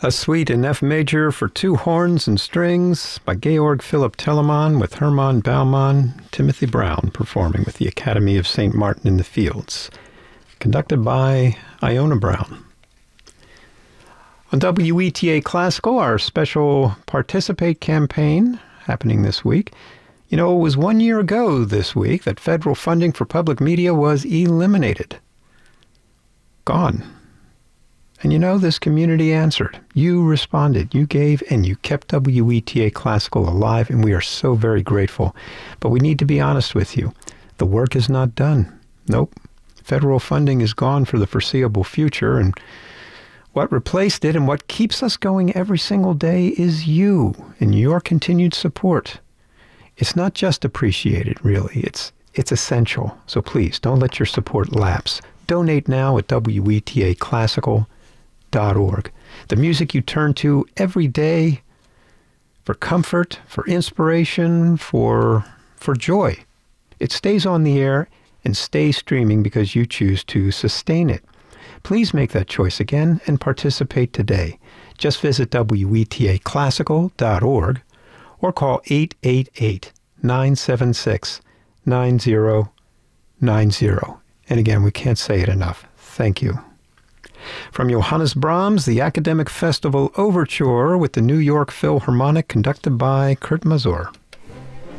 A suite in F major for two horns and strings by Georg Philipp Telemann with Hermann Baumann, Timothy Brown performing with the Academy of St. Martin in the Fields, conducted by Iona Brown. On WETA Classical, our special Participate campaign happening this week. You know, it was 1 year ago this week that federal funding for public media was eliminated. Gone. And you know, this community answered. You responded, you gave, and you kept WETA Classical alive, and we are so very grateful. But we need to be honest with you. The work is not done. Nope. Federal funding is gone for the foreseeable future, and what replaced it and what keeps us going every single day is you and your continued support. It's not just appreciated, really. It's essential. So please, don't let your support lapse. Donate now at WETAClassical.org. The music you turn to every day for comfort, for inspiration, for joy. It stays on the air and stays streaming because you choose to sustain it. Please make that choice again and participate today. Just visit WETAClassical.org or call 888-976-9090. And again, we can't say it enough. Thank you. From Johannes Brahms, the Academic Festival Overture with the New York Philharmonic, conducted by Kurt Mazur.